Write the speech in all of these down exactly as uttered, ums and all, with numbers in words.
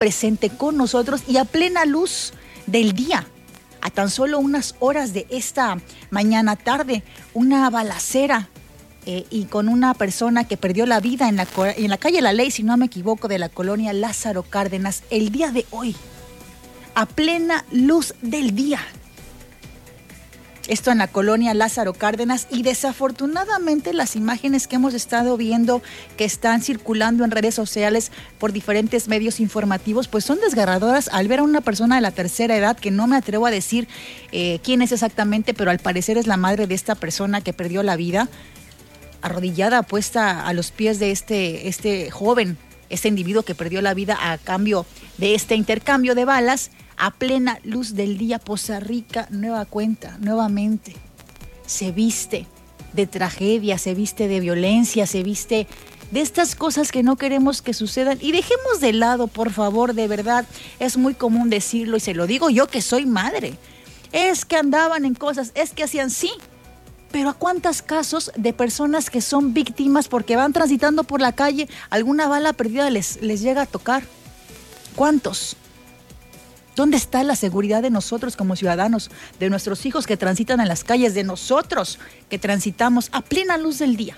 presente con nosotros y a plena luz del día. A tan solo unas horas de esta mañana tarde, una balacera eh, y con una persona que perdió la vida en la, en la calle La Ley, si no me equivoco, de la colonia Lázaro Cárdenas, el día de hoy, a plena luz del día. Esto en la colonia Lázaro Cárdenas, y desafortunadamente las imágenes que hemos estado viendo que están circulando en redes sociales por diferentes medios informativos pues son desgarradoras al ver a una persona de la tercera edad, que no me atrevo a decir eh, quién es exactamente, pero al parecer es la madre de esta persona que perdió la vida, arrodillada, puesta a los pies de este, este joven, este individuo que perdió la vida a cambio de este intercambio de balas. A plena luz del día, Poza Rica, nueva cuenta, nuevamente, se viste de tragedia, se viste de violencia, se viste de estas cosas que no queremos que sucedan. Y dejemos de lado, por favor, de verdad, es muy común decirlo, y se lo digo yo que soy madre. Es que andaban en cosas, es que hacían sí. Pero ¿a cuántos casos de personas que son víctimas porque van transitando por la calle, alguna bala perdida les, les llega a tocar? ¿Cuántos? ¿Dónde está la seguridad de nosotros como ciudadanos, de nuestros hijos que transitan en las calles, de nosotros que transitamos a plena luz del día?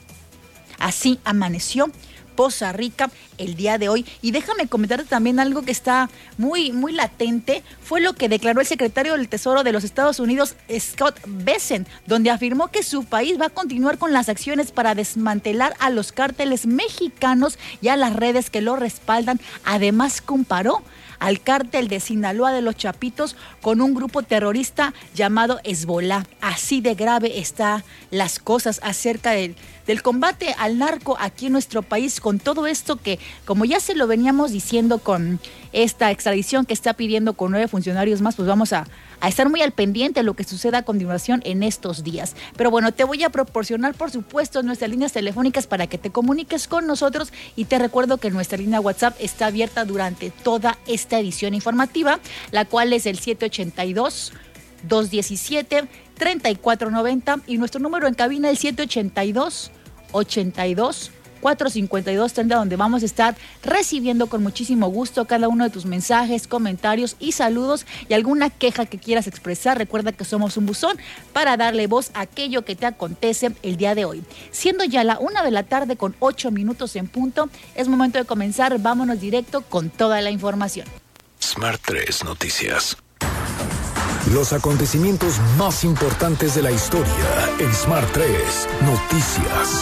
Así amaneció Poza Rica el día de hoy. Y déjame comentarte también algo que está muy, muy latente. Fue lo que declaró el secretario del Tesoro de los Estados Unidos, Scott Bessent, donde afirmó que su país va a continuar con las acciones para desmantelar a los cárteles mexicanos y a las redes que lo respaldan. Además, comparó al cártel de Sinaloa de los Chapitos con un grupo terrorista llamado Hezbollah. Así de grave están las cosas acerca del, del combate al narco aquí en nuestro país, con todo esto que, como ya se lo veníamos diciendo con esta extradición que está pidiendo con nueve funcionarios más, pues vamos a, a estar muy al pendiente de lo que suceda a continuación en estos días. Pero bueno, te voy a proporcionar, por supuesto, nuestras líneas telefónicas para que te comuniques con nosotros, y te recuerdo que nuestra línea WhatsApp está abierta durante toda esta edición informativa, la cual es el siete ocho dos, dos uno siete, tres cuatro nueve cero, y nuestro número en cabina el siete ocho dos, ocho dos, cuatro cinco dos treinta, donde vamos a estar recibiendo con muchísimo gusto cada uno de tus mensajes, comentarios y saludos, y alguna queja que quieras expresar. Recuerda que somos un buzón para darle voz a aquello que te acontece el día de hoy. Siendo ya la una de la tarde con ocho minutos en punto, es momento de comenzar. Vámonos directo con toda la información. Smart tres Noticias. Los acontecimientos más importantes de la historia en Smart tres Noticias.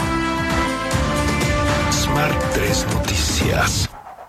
Smart tres Noticias.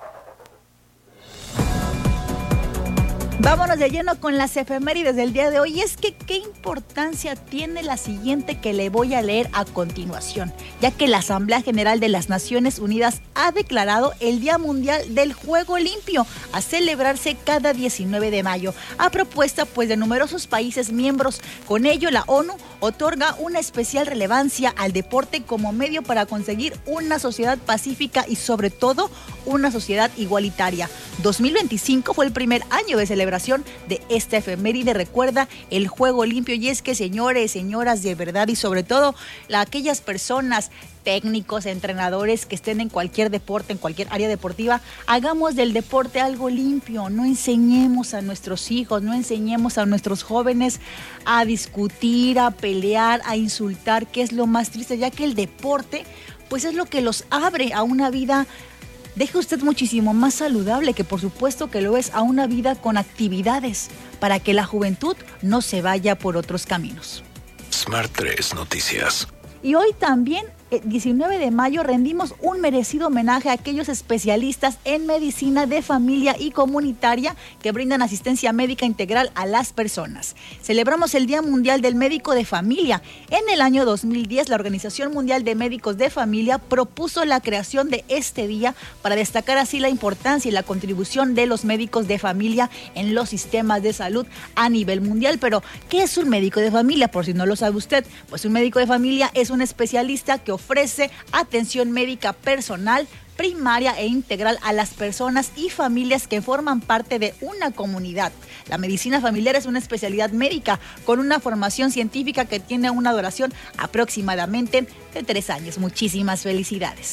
Vámonos de lleno con las efemérides del día de hoy. Y es que qué importancia tiene la siguiente que le voy a leer a continuación, ya que la Asamblea General de las Naciones Unidas ha declarado el Día Mundial del Juego Limpio a celebrarse cada diecinueve de mayo, a propuesta pues de numerosos países miembros. Con ello, la ONU otorga una especial relevancia al deporte como medio para conseguir una sociedad pacífica y sobre todo una sociedad igualitaria. dos mil veinticinco fue el primer año de celebración de esta efeméride. Recuerda el juego limpio, y es que, señores, señoras, de verdad, y sobre todo la, aquellas personas, técnicos, entrenadores que estén en cualquier deporte, en cualquier área deportiva, hagamos del deporte algo limpio. No enseñemos a nuestros hijos, no enseñemos a nuestros jóvenes a discutir, a pelear, a insultar, que es lo más triste, ya que el deporte pues es lo que los abre a una vida, deje usted, muchísimo más saludable, que por supuesto que lo es, a una vida con actividades, para que la juventud no se vaya por otros caminos. Smart tres Noticias. Y hoy también, el diecinueve de mayo, rendimos un merecido homenaje a aquellos especialistas en medicina de familia y comunitaria que brindan asistencia médica integral a las personas. Celebramos el Día Mundial del Médico de Familia. En el año dos mil diez, la Organización Mundial de Médicos de Familia propuso la creación de este día para destacar así la importancia y la contribución de los médicos de familia en los sistemas de salud a nivel mundial. Pero, ¿qué es un médico de familia? Por si no lo sabe usted, pues un médico de familia es un especialista que ofrece atención médica personal, primaria e integral a las personas y familias que forman parte de una comunidad. La medicina familiar es una especialidad médica con una formación científica que tiene una duración aproximadamente de tres años. Muchísimas felicidades.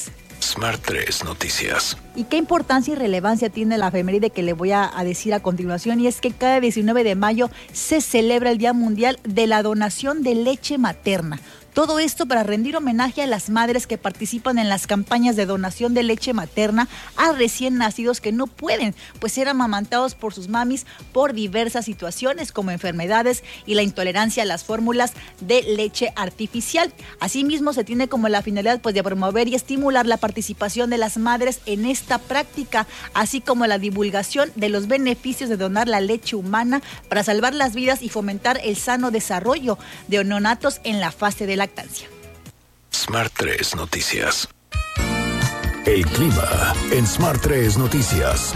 Smart tres Noticias. ¿Y qué importancia y relevancia tiene la efeméride que le voy a, a decir a continuación? Y es que cada diecinueve de mayo se celebra el Día Mundial de la Donación de Leche Materna. Todo esto para rendir homenaje a las madres que participan en las campañas de donación de leche materna a recién nacidos que no pueden pues ser amamantados por sus mamis por diversas situaciones como enfermedades y la intolerancia a las fórmulas de leche artificial. Asimismo, se tiene como la finalidad pues de promover y estimular la participación de las madres en esta práctica, así como la divulgación de los beneficios de donar la leche humana para salvar las vidas y fomentar el sano desarrollo de neonatos en la fase de la lactancia. Smart tres Noticias. El clima en Smart tres Noticias.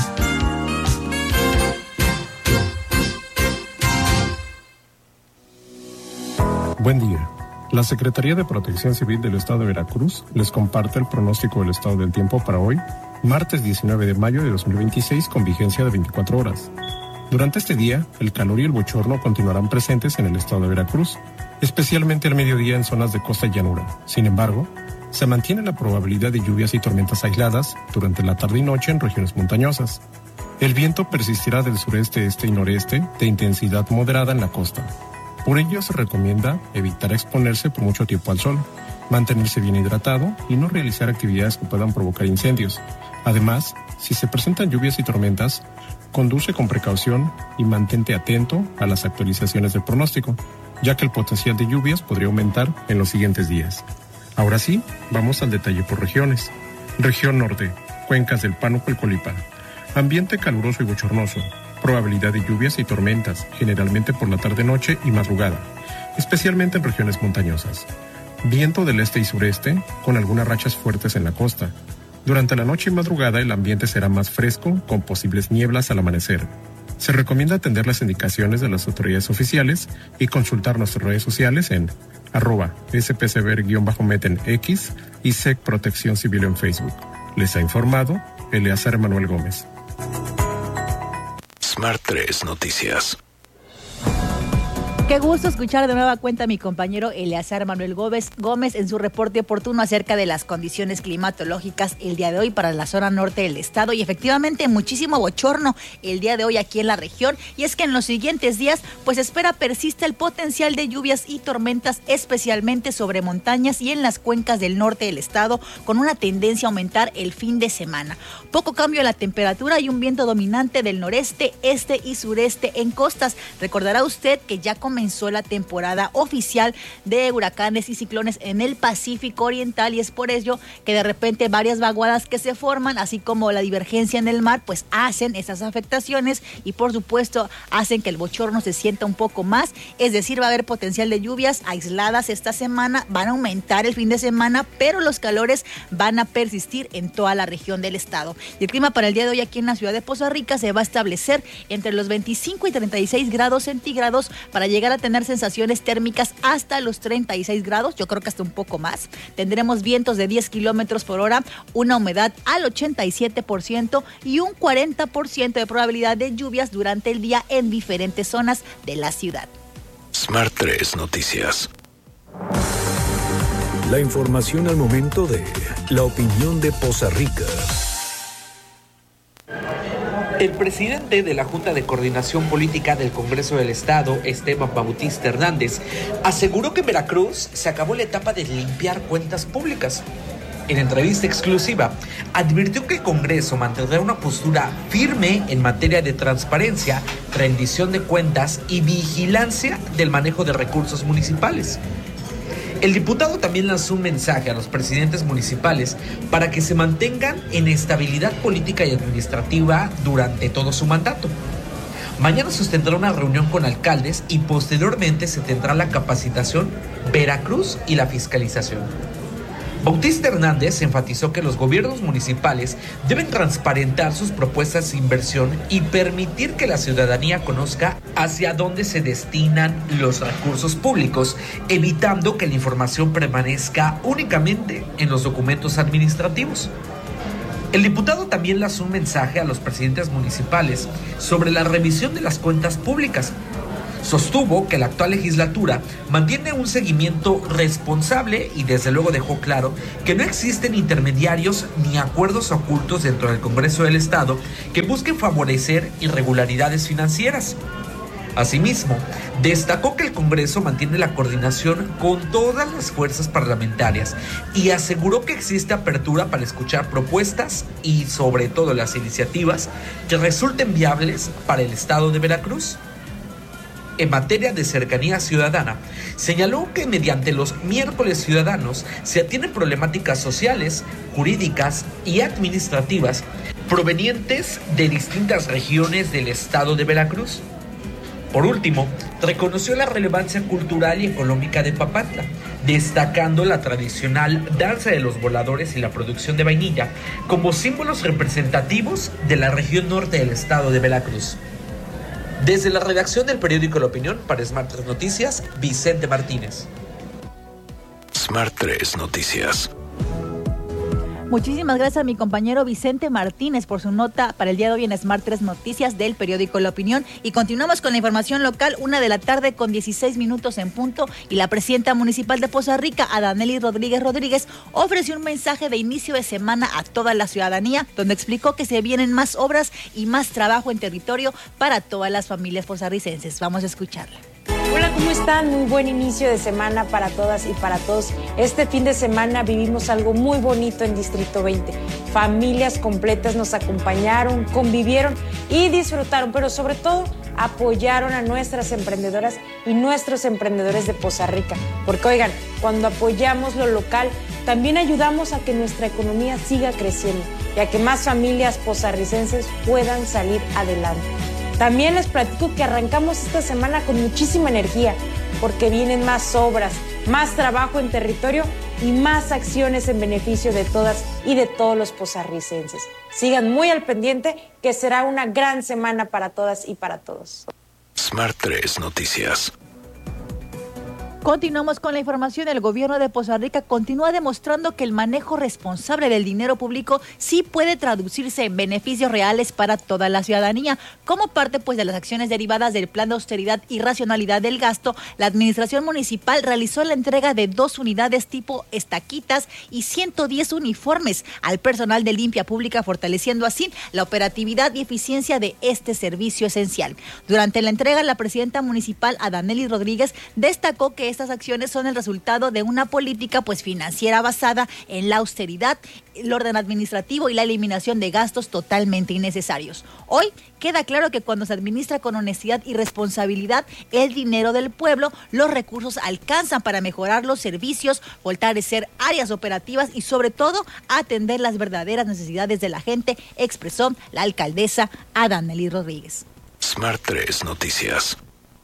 Buen día. La Secretaría de Protección Civil del Estado de Veracruz les comparte el pronóstico del estado del tiempo para hoy, martes diecinueve de mayo de dos mil veintiséis, con vigencia de veinticuatro horas. Durante este día, el calor y el bochorno continuarán presentes en el estado de Veracruz, especialmente al mediodía en zonas de costa y llanura. Sin embargo, se mantiene la probabilidad de lluvias y tormentas aisladas durante la tarde y noche en regiones montañosas. El viento persistirá del sureste, este y noreste de intensidad moderada en la costa. Por ello, se recomienda evitar exponerse por mucho tiempo al sol, mantenerse bien hidratado y no realizar actividades que puedan provocar incendios. Además, si se presentan lluvias y tormentas, conduce con precaución y mantente atento a las actualizaciones del pronóstico, ya que el potencial de lluvias podría aumentar en los siguientes días. Ahora sí, vamos al detalle por regiones. Región Norte, cuencas del Pánuco y Colima. Ambiente caluroso y bochornoso. Probabilidad de lluvias y tormentas, generalmente por la tarde-noche y madrugada, especialmente en regiones montañosas. Viento del este y sureste, con algunas rachas fuertes en la costa. Durante la noche y madrugada el ambiente será más fresco, con posibles nieblas al amanecer. Se recomienda atender las indicaciones de las autoridades oficiales y consultar nuestras redes sociales en arroba spcber-met en X y S E C Protección Civil en Facebook. Les ha informado Eleazar Manuel Gómez. Smart tres Noticias. Qué gusto escuchar de nueva cuenta a mi compañero Eleazar Manuel Gómez, Gómez en su reporte oportuno acerca de las condiciones climatológicas el día de hoy para la zona norte del estado. Y efectivamente muchísimo bochorno el día de hoy aquí en la región. Y es que en los siguientes días pues espera persista el potencial de lluvias y tormentas, especialmente sobre montañas y en las cuencas del norte del estado, con una tendencia a aumentar el fin de semana. Poco cambio en la temperatura y un viento dominante del noreste, este y sureste en costas. Recordará usted que ya comenzó comenzó la temporada oficial de huracanes y ciclones en el Pacífico Oriental y es por ello que de repente varias vaguadas que se forman, así como la divergencia en el mar, pues hacen esas afectaciones y por supuesto hacen que el bochorno se sienta un poco más, es decir, va a haber potencial de lluvias aisladas esta semana, van a aumentar el fin de semana, pero los calores van a persistir en toda la región del estado. Y el clima para el día de hoy aquí en la ciudad de Poza Rica se va a establecer entre los veinticinco y treinta y seis grados centígrados para llegar a tener sensaciones térmicas hasta los treinta y seis grados, yo creo que hasta un poco más. Tendremos vientos de diez kilómetros por hora, una humedad al ochenta y siete por ciento y un cuarenta por ciento de probabilidad de lluvias durante el día en diferentes zonas de la ciudad. Smart tres Noticias. La información al momento de la opinión de Poza Rica. El presidente de la Junta de Coordinación Política del Congreso del Estado, Esteban Bautista Hernández, aseguró que en Veracruz se acabó la etapa de limpiar cuentas públicas. En entrevista exclusiva, advirtió que el Congreso mantendrá una postura firme en materia de transparencia, rendición de cuentas y vigilancia del manejo de recursos municipales. El diputado también lanzó un mensaje a los presidentes municipales para que se mantengan en estabilidad política y administrativa durante todo su mandato. Mañana sostendrá una reunión con alcaldes y posteriormente se tendrá la capacitación Veracruz y la fiscalización. Bautista Hernández enfatizó que los gobiernos municipales deben transparentar sus propuestas de inversión y permitir que la ciudadanía conozca hacia dónde se destinan los recursos públicos, evitando que la información permanezca únicamente en los documentos administrativos. El diputado también lanzó un mensaje a los presidentes municipales sobre la revisión de las cuentas públicas. Sostuvo que la actual legislatura mantiene un seguimiento responsable y desde luego dejó claro que no existen intermediarios ni acuerdos ocultos dentro del Congreso del Estado que busquen favorecer irregularidades financieras. Asimismo, destacó que el Congreso mantiene la coordinación con todas las fuerzas parlamentarias y aseguró que existe apertura para escuchar propuestas y sobre todo las iniciativas que resulten viables para el Estado de Veracruz. En materia de cercanía ciudadana, señaló que mediante los miércoles ciudadanos se atienden problemáticas sociales, jurídicas y administrativas provenientes de distintas regiones del Estado de Veracruz. Por último, reconoció la relevancia cultural y económica de Papantla, destacando la tradicional danza de los voladores y la producción de vainilla como símbolos representativos de la región norte del estado de Veracruz. Desde la redacción del periódico La Opinión, para Smart tres Noticias, Vicente Martínez. Smart tres Noticias. Muchísimas gracias a mi compañero Vicente Martínez por su nota para el día de hoy en Smart tres Noticias del periódico La Opinión. Y continuamos con la información local, una de la tarde con dieciséis minutos en punto. Y la presidenta municipal de Poza Rica, Adanely Rodríguez Rodríguez, ofreció un mensaje de inicio de semana a toda la ciudadanía, donde explicó que se vienen más obras y más trabajo en territorio para todas las familias pozarricenses. Vamos a escucharla. Hola, ¿cómo están? Muy buen inicio de semana para todas y para todos. Este fin de semana vivimos algo muy bonito en Distrito veinte. Familias completas nos acompañaron, convivieron y disfrutaron, pero sobre todo apoyaron a nuestras emprendedoras y nuestros emprendedores de Poza Rica. Porque oigan, cuando apoyamos lo local, también ayudamos a que nuestra economía siga creciendo y a que más familias pozarricenses puedan salir adelante. También les platico que arrancamos esta semana con muchísima energía porque vienen más obras, más trabajo en territorio y más acciones en beneficio de todas y de todos los pozarricenses. Sigan muy al pendiente que será una gran semana para todas y para todos. Smart tres Noticias. Continuamos con la información. El gobierno de Poza Rica continúa demostrando que el manejo responsable del dinero público sí puede traducirse en beneficios reales para toda la ciudadanía. Como parte pues de las acciones derivadas del plan de austeridad y racionalidad del gasto, la administración municipal realizó la entrega de dos unidades tipo estaquitas y ciento diez uniformes al personal de limpia pública, fortaleciendo así la operatividad y eficiencia de este servicio esencial. Durante la entrega, la presidenta municipal, Adanely Rodríguez, destacó que estas acciones son el resultado de una política pues financiera basada en la austeridad, el orden administrativo y la eliminación de gastos totalmente innecesarios. Hoy queda claro que cuando se administra con honestidad y responsabilidad el dinero del pueblo, los recursos alcanzan para mejorar los servicios, fortalecer áreas operativas y sobre todo atender las verdaderas necesidades de la gente, expresó la alcaldesa Adanely Rodríguez. Smart tres Noticias.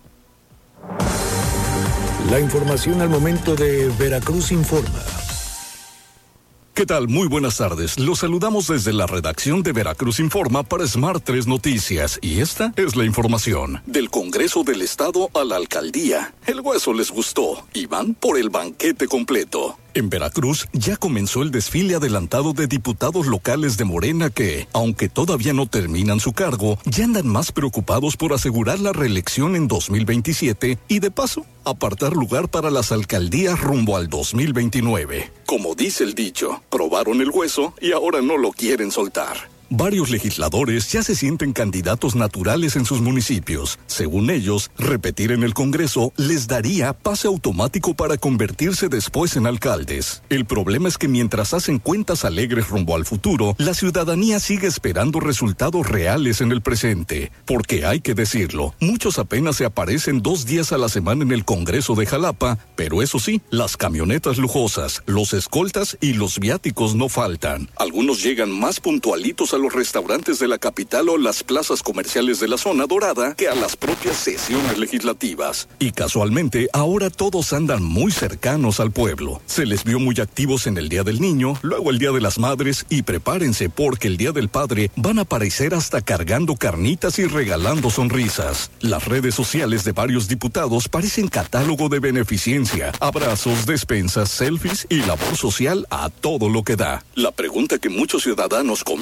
La información al momento de Veracruz Informa. ¿Qué tal? Muy buenas tardes. Los saludamos desde la redacción de Veracruz Informa para Smart tres Noticias. Y esta es la información. Del Congreso del Estado a la Alcaldía. El hueso les gustó y van por el banquete completo. En Veracruz ya comenzó el desfile adelantado de diputados locales de Morena que, aunque todavía no terminan su cargo, ya andan más preocupados por asegurar la reelección en dos mil veintisiete y de paso, apartar lugar para las alcaldías rumbo al dos mil veintinueve. Como dice el dicho, probaron el hueso y ahora no lo quieren soltar. Varios legisladores ya se sienten candidatos naturales en sus municipios. Según ellos, repetir en el Congreso les daría pase automático para convertirse después en alcaldes. El problema es que mientras hacen cuentas alegres rumbo al futuro, la ciudadanía sigue esperando resultados reales en el presente. Porque hay que decirlo, muchos apenas se aparecen dos días a la semana en el Congreso de Jalapa, pero eso sí, las camionetas lujosas, los escoltas y los viáticos no faltan. Algunos llegan más puntualitos a los restaurantes de la capital o las plazas comerciales de la zona dorada que a las propias sesiones legislativas. Y casualmente, ahora todos andan muy cercanos al pueblo. Se les vio muy activos en el Día del Niño, luego el Día de las Madres y prepárense porque el Día del Padre van a aparecer hasta cargando carnitas y regalando sonrisas. Las redes sociales de varios diputados parecen catálogo de beneficencia, abrazos, despensas, selfies y labor social a todo lo que da. La pregunta que muchos ciudadanos comienzan a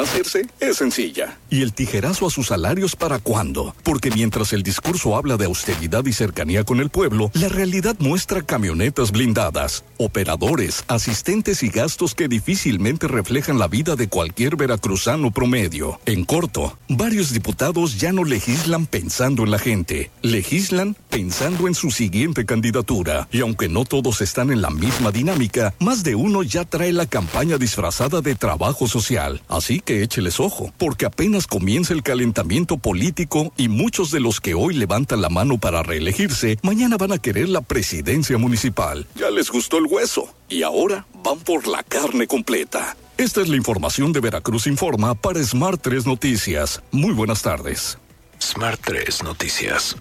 hacerse es sencilla. ¿Y el tijerazo a sus salarios para cuándo? Porque mientras el discurso habla de austeridad y cercanía con el pueblo, la realidad muestra camionetas blindadas, operadores, asistentes y gastos que difícilmente reflejan la vida de cualquier veracruzano promedio. En corto, varios diputados ya no legislan pensando en la gente, legislan pensando en su siguiente candidatura. Y aunque no todos están en la misma dinámica, más de uno ya trae la campaña disfrazada de trabajo social. Así que écheles ojo, porque apenas comienza el calentamiento político y muchos de los que hoy levantan la mano para reelegirse, mañana van a querer la presidencia municipal. Ya les gustó el hueso y ahora van por la carne completa. Esta es la información de Veracruz Informa para Smart tres Noticias. Muy buenas tardes. Smart tres Noticias.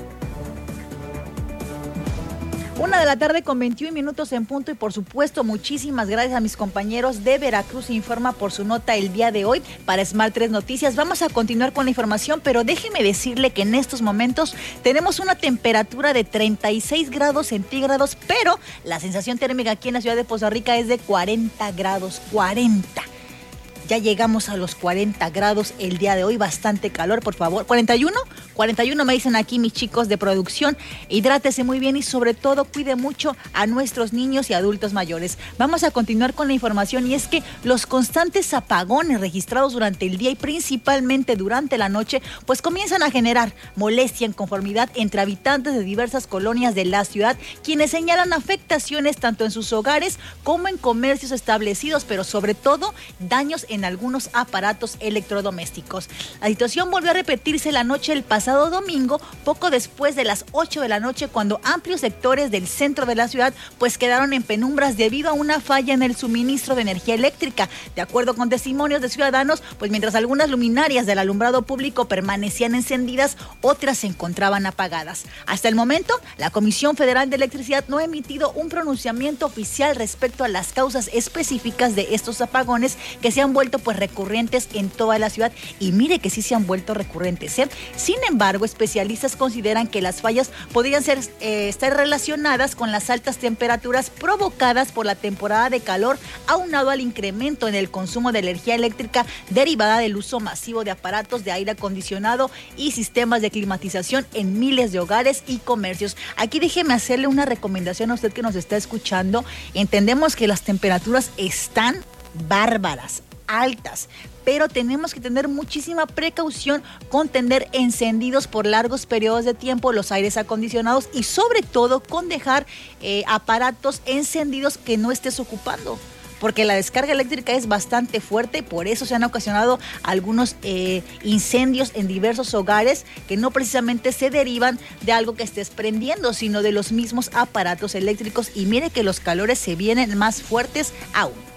Una de la tarde con veintiún minutos en punto y por supuesto muchísimas gracias a mis compañeros de Veracruz Informa por su nota el día de hoy para Smart tres Noticias. Vamos a continuar con la información, pero déjeme decirle que en estos momentos tenemos una temperatura de treinta y seis grados centígrados, pero la sensación térmica aquí en la ciudad de Poza Rica es de cuarenta grados, cuarenta. Ya llegamos a los cuarenta grados el día de hoy, bastante calor, por favor. ¿cuarenta y uno? cuarenta y uno me dicen aquí mis chicos de producción. Hidrátese muy bien y sobre todo cuide mucho a nuestros niños y adultos mayores. Vamos a continuar con la información y es que los constantes apagones registrados durante el día y principalmente durante la noche, pues comienzan a generar molestia, inconformidad entre habitantes de diversas colonias de la ciudad, quienes señalan afectaciones tanto en sus hogares como en comercios establecidos, pero sobre todo daños en en algunos aparatos electrodomésticos. La situación volvió a repetirse la noche del pasado domingo, poco después de las ocho de la noche, cuando amplios sectores del centro de la ciudad pues quedaron en penumbras debido a una falla en el suministro de energía eléctrica. De acuerdo con testimonios de ciudadanos, pues mientras algunas luminarias del alumbrado público permanecían encendidas, otras se encontraban apagadas. Hasta el momento, la Comisión Federal de Electricidad no ha emitido un pronunciamiento oficial respecto a las causas específicas de estos apagones que se han vuelto pues recurrentes en toda la ciudad, y mire que sí se han vuelto recurrentes, ¿eh? Sin embargo, especialistas consideran que las fallas podrían ser eh, estar relacionadas con las altas temperaturas provocadas por la temporada de calor, aunado al incremento en el consumo de energía eléctrica derivada del uso masivo de aparatos de aire acondicionado y sistemas de climatización en miles de hogares y comercios. Aquí déjeme hacerle una recomendación a usted que nos está escuchando. Entendemos que las temperaturas están bárbaras, altas, pero tenemos que tener muchísima precaución con tener encendidos por largos periodos de tiempo los aires acondicionados y sobre todo con dejar eh, aparatos encendidos que no estés ocupando, porque la descarga eléctrica es bastante fuerte y por eso se han ocasionado algunos eh, incendios en diversos hogares que no precisamente se derivan de algo que estés prendiendo, sino de los mismos aparatos eléctricos, y mire que los calores se vienen más fuertes aún.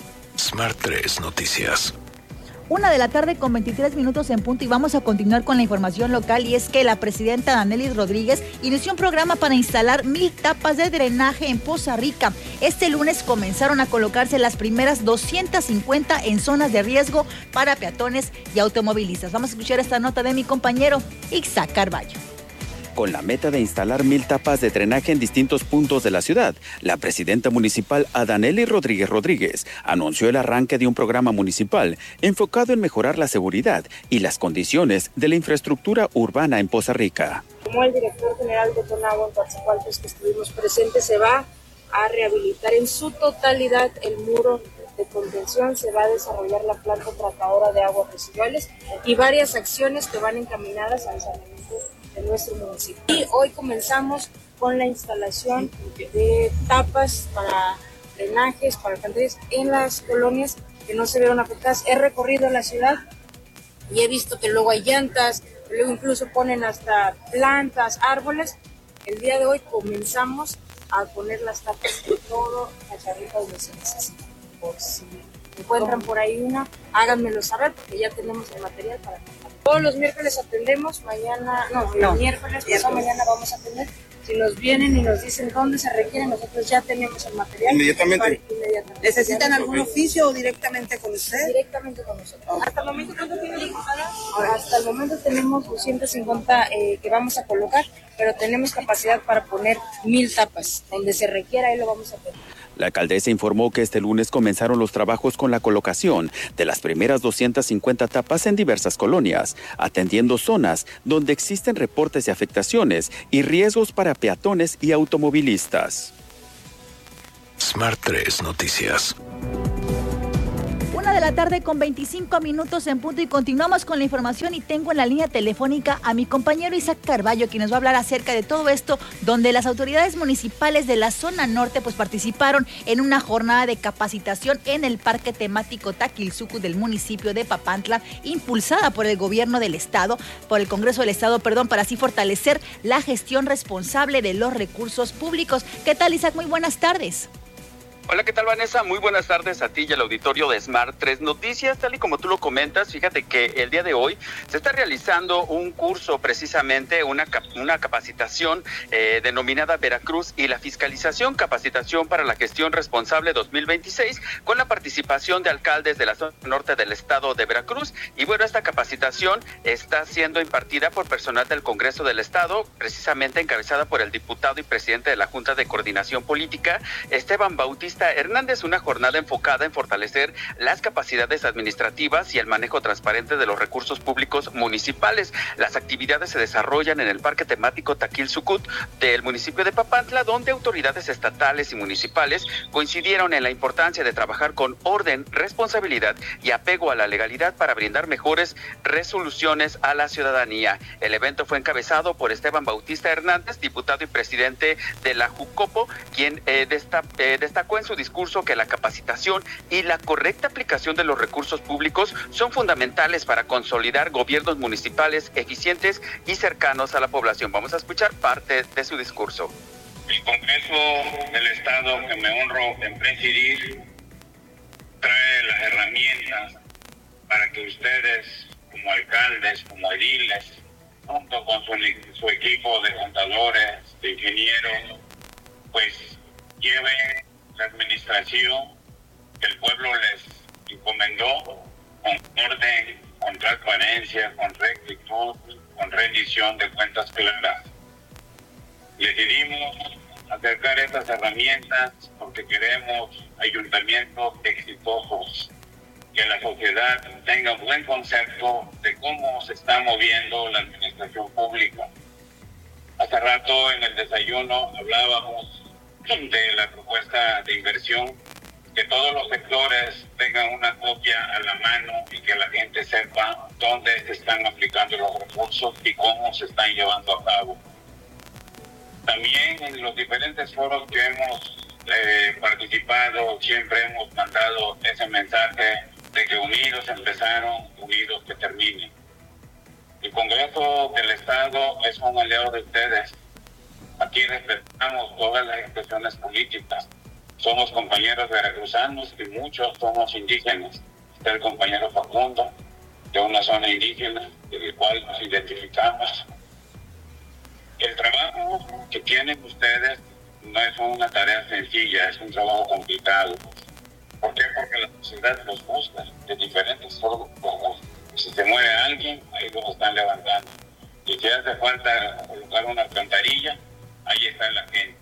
Smart tres Noticias. Una de la tarde con veintitrés minutos en punto y vamos a continuar con la información local, y es que la presidenta Danelis Rodríguez inició un programa para instalar mil tapas de drenaje en Poza Rica. Este lunes comenzaron a colocarse las primeras doscientas cincuenta en zonas de riesgo para peatones y automovilistas. Vamos a escuchar esta nota de mi compañero Ixac Carballo. Con la meta de instalar mil tapas de drenaje en distintos puntos de la ciudad, la presidenta municipal Adanelis Rodríguez Rodríguez anunció el arranque de un programa municipal enfocado en mejorar la seguridad y las condiciones de la infraestructura urbana en Poza Rica. Como el director general de Tonagua, en Coatzacoalcos, que estuvimos presentes, se va a rehabilitar en su totalidad el muro de contención, se va a desarrollar la planta tratadora de aguas residuales y varias acciones que van encaminadas al saneamiento de nuestro municipio. Y hoy comenzamos con la instalación de tapas para drenajes, para alcantarillas en las colonias que no se vieron afectadas. He recorrido la ciudad y he visto que luego hay llantas, que luego incluso ponen hasta plantas, árboles. El día de hoy comenzamos a poner las tapas de todo Cacharrita donde se necesita. Por si encuentran por ahí una, háganmelo saber porque ya tenemos el material para comprar. Todos los miércoles atendemos, mañana, no, no. el miércoles, pasado mañana vamos a atender. Si nos vienen y nos dicen dónde se requiere, nosotros ya tenemos el material. Inmediatamente. inmediatamente. ¿Necesitan algún oficio o directamente con usted? Directamente con nosotros. Okay. ¿Hasta el momento cuánto tienen? Hasta el momento tenemos doscientas cincuenta eh, que vamos a colocar, pero tenemos capacidad para poner mil tapas. Donde se requiera, ahí lo vamos a poner. La alcaldesa informó que este lunes comenzaron los trabajos con la colocación de las primeras doscientas cincuenta tapas en diversas colonias, atendiendo zonas donde existen reportes de afectaciones y riesgos para peatones y automovilistas. Smart tres Noticias. Una de la tarde con veinticinco minutos en punto y continuamos con la información y tengo en la línea telefónica a mi compañero Isaac Carballo, quien nos va a hablar acerca de todo esto, donde las autoridades municipales de la zona norte pues participaron en una jornada de capacitación en el parque temático Taquilzucu del municipio de Papantla, impulsada por el gobierno del estado, por el Congreso del Estado, perdón, para así fortalecer la gestión responsable de los recursos públicos. ¿Qué tal, Isaac? Muy buenas tardes. Hola, ¿qué tal, Vanessa? Muy buenas tardes a ti y al auditorio de Smart tres Noticias. Tal y como tú lo comentas, fíjate que el día de hoy se está realizando un curso, precisamente una, una capacitación eh, denominada Veracruz y la fiscalización, capacitación para la gestión responsable dos mil veintiséis, con la participación de alcaldes de la zona norte del estado de Veracruz. Y bueno, esta capacitación está siendo impartida por personal del Congreso del Estado, precisamente encabezada por el diputado y presidente de la Junta de Coordinación Política, Esteban Bautista Hernández, una jornada enfocada en fortalecer las capacidades administrativas y el manejo transparente de los recursos públicos municipales. Las actividades se desarrollan en el parque temático Taquilzucu del municipio de Papantla, donde autoridades estatales y municipales coincidieron en la importancia de trabajar con orden, responsabilidad y apego a la legalidad para brindar mejores resoluciones a la ciudadanía. El evento fue encabezado por Esteban Bautista Hernández, diputado y presidente de la Jucopo, quien eh, desta, eh, destacó en su discurso que la capacitación y la correcta aplicación de los recursos públicos son fundamentales para consolidar gobiernos municipales eficientes y cercanos a la población. Vamos a escuchar parte de su discurso. El Congreso del Estado, que me honro en presidir, trae las herramientas para que ustedes, como alcaldes, como ediles, junto con su, su equipo de contadores, de ingenieros, pues lleven la administración que el pueblo les encomendó con orden, con transparencia, con rectitud, con rendición de cuentas claras. Decidimos acercar estas herramientas porque queremos ayuntamientos exitosos, que la sociedad tenga un buen concepto de cómo se está moviendo la administración pública. Hace rato en el desayuno hablábamos de la propuesta de inversión, que todos los sectores tengan una copia a la mano y que la gente sepa dónde se están aplicando los recursos y cómo se están llevando a cabo. También en los diferentes foros que hemos eh, participado, siempre hemos mandado ese mensaje de que unidos empezaron, unidos que terminen. El Congreso del Estado es un aliado de ustedes. Aquí respetamos todas las expresiones políticas. Somos compañeros veracruzanos y muchos somos indígenas. Está el compañero Facundo, de una zona indígena, del cual nos identificamos. El trabajo que tienen ustedes no es una tarea sencilla, es un trabajo complicado. ¿Por qué? Porque la sociedad los busca de diferentes formas. Si se muere alguien, ahí los están levantando. Y si hace falta colocar una alcantarilla, ahí está la gente.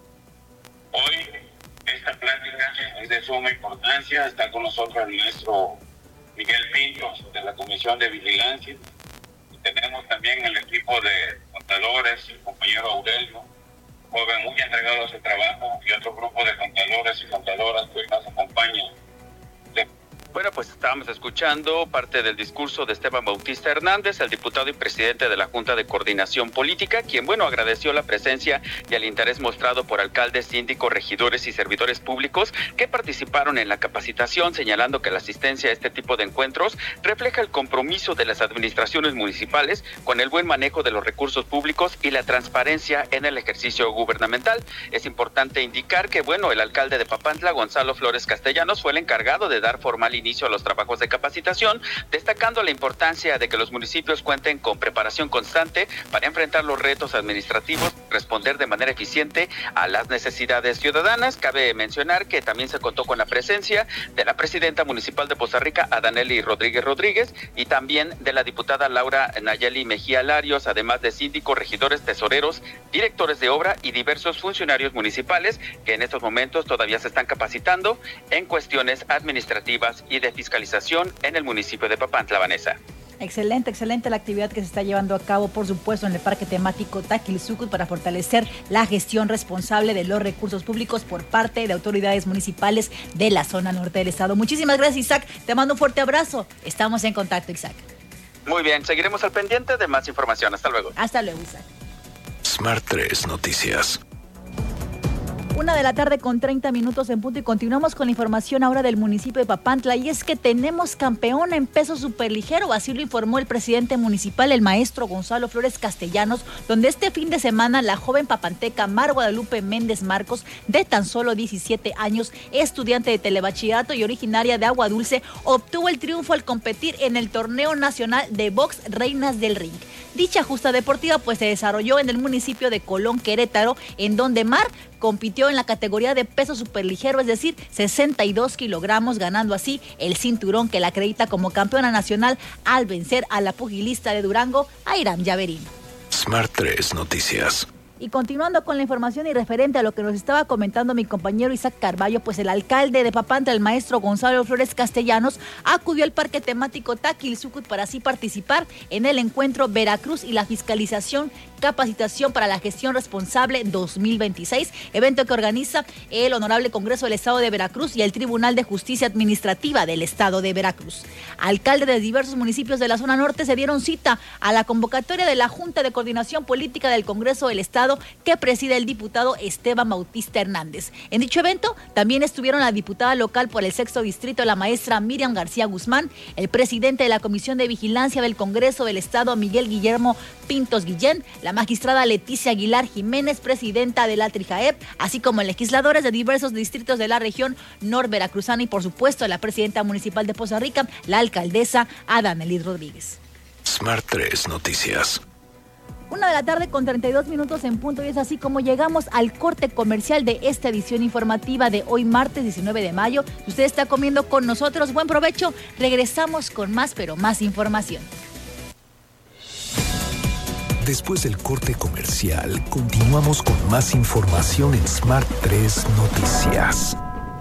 Hoy esta plática es de suma importancia. Está con nosotros el maestro Miguel Pintos de la Comisión de Vigilancia. Y tenemos también el equipo de contadores, el compañero Aurelio, joven muy entregado a su trabajo, y otro grupo de contadores y contadoras que hoy nos acompañan. Bueno, pues estábamos escuchando parte del discurso de Esteban Bautista Hernández, el diputado y presidente de la Junta de Coordinación Política, quien, bueno, agradeció la presencia y el interés mostrado por alcaldes, síndicos, regidores y servidores públicos que participaron en la capacitación, señalando que la asistencia a este tipo de encuentros refleja el compromiso de las administraciones municipales con el buen manejo de los recursos públicos y la transparencia en el ejercicio gubernamental. Es importante indicar que, bueno, el alcalde de Papantla, Gonzalo Flores Castellanos, fue el encargado de dar formal inicio a los trabajos de capacitación, destacando la importancia de que los municipios cuenten con preparación constante para enfrentar los retos administrativos responder de manera eficiente a las necesidades ciudadanas. Cabe mencionar que también se contó con la presencia de la presidenta municipal de Poza Rica, Adanely Rodríguez Rodríguez, y también de la diputada Laura Nayeli Mejía Larios, además de síndicos, regidores, tesoreros, directores de obra y diversos funcionarios municipales que en estos momentos todavía se están capacitando en cuestiones administrativas y de fiscalización en el municipio de Papantla, Vanessa. Excelente, excelente la actividad que se está llevando a cabo, por supuesto, en el parque temático Taquilsucut para fortalecer la gestión responsable de los recursos públicos por parte de autoridades municipales de la zona norte del estado. Muchísimas gracias, Isaac. Te mando un fuerte abrazo. Estamos en contacto, Isaac. Muy bien, seguiremos al pendiente de más información. Hasta luego. Hasta luego, Isaac. Smart tres Noticias. Una de la tarde con treinta minutos en punto y continuamos con la información ahora del municipio de Papantla, y es que tenemos campeón en peso superligero, así lo informó el presidente municipal, el maestro Gonzalo Flores Castellanos, donde este fin de semana la joven papanteca Mar Guadalupe Méndez Marcos, de tan solo diecisiete años, estudiante de telebachillerato y originaria de Agua Dulce, obtuvo el triunfo al competir en el torneo nacional de box Reinas del Ring. Dicha justa deportiva pues se desarrolló en el municipio de Colón, Querétaro, en donde Mar compitió en la categoría de peso superligero, es decir, sesenta y dos kilogramos, ganando así el cinturón que la acredita como campeona nacional al vencer a la pugilista de Durango, Airam Yaverino. Smart tres Noticias. Y continuando con la información y referente a lo que nos estaba comentando mi compañero Isaac Carballo, pues el alcalde de Papantla, el maestro Gonzalo Flores Castellanos, acudió al parque temático Taquilsucut para así participar en el encuentro Veracruz y la fiscalización, capacitación para la gestión responsable dos mil veintiséis, evento que organiza el Honorable Congreso del Estado de Veracruz y el Tribunal de Justicia Administrativa del Estado de Veracruz. Alcaldes de diversos municipios de la zona norte se dieron cita a la convocatoria de la Junta de Coordinación Política del Congreso del Estado, que preside el diputado Esteban Bautista Hernández. En dicho evento también estuvieron la diputada local por el sexto distrito, la maestra Miriam García Guzmán, el presidente de la Comisión de Vigilancia del Congreso del Estado, Miguel Guillermo Pintos Guillén, la magistrada Leticia Aguilar Jiménez, presidenta de la Trijaep, así como legisladores de diversos distritos de la región norveracruzana y por supuesto la presidenta municipal de Poza Rica, la alcaldesa Adanely Rodríguez. Smart tres Noticias. Una de la tarde con treinta y dos minutos en punto, y es así como llegamos al corte comercial de esta edición informativa de hoy martes diecinueve de mayo. Si usted está comiendo con nosotros, buen provecho. Regresamos con más, pero más información. Después del corte comercial, continuamos con más información en Smart tres Noticias.